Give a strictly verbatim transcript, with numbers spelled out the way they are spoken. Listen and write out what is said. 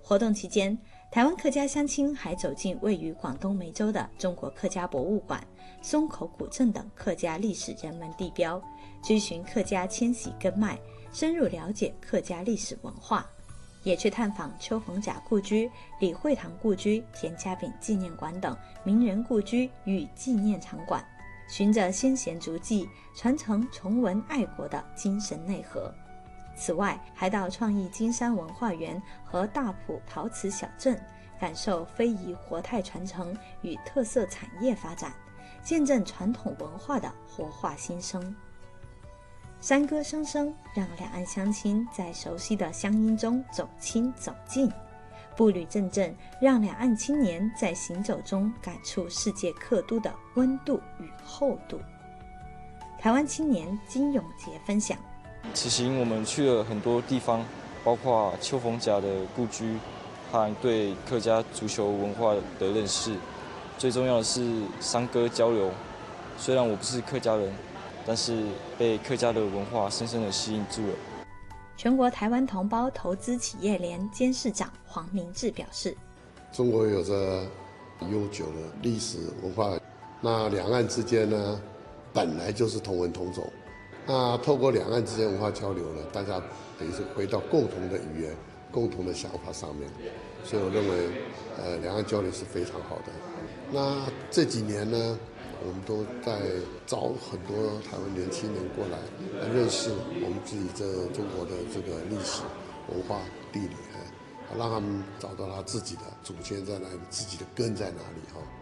活动期间，台湾客家乡亲还走进位于广东梅州的中国客家博物馆、松口古镇等客家历史人文地标，追寻客家迁徙根脉，深入了解客家历史文化，也去探访邱逢甲故居、李惠堂故居、田家炳纪念馆等名人故居与纪念场馆，循着先贤足迹，传承崇文爱国的精神内核。此外，还到创意金山文化园和大埔陶瓷小镇，感受非遗活态传承与特色产业发展，见证传统文化的活化新生。山歌声声，让两岸乡亲在熟悉的乡音中走亲走近；步履阵阵，让两岸青年在行走中感触世界客都的温度与厚度。台湾青年金永杰分享： 此行我们去了很多地方，包括邱逢甲的故居和对客家足球文化的认识。最重要的是山歌交流。虽然我不是客家人，但是被客家的文化深深地吸引住了。 全国台湾同胞投资企业联监事长黄明志表示： 中国有着悠久的历史文化，那两岸之间呢，本来就是同文同种。那透过两岸之间文化交流呢，大家等于是回到共同的语言、共同的想法上面，所以我认为，呃，两岸交流是非常好的。那这几年呢，我们都在招很多台湾年轻人过来，来认识我们自己这中国的这个历史、文化、地理，让他们找到他自己的祖先在哪里，自己的根在哪里哈。